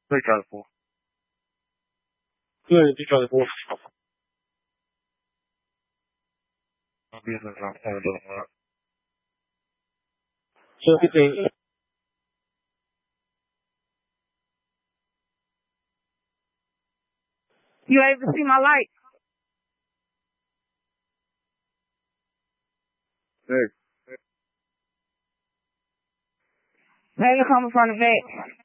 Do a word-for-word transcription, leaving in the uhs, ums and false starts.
They try to pull. Good, they try to pull. Business on point of that. So if they You able to see my light? Hey. Now you're coming from the back.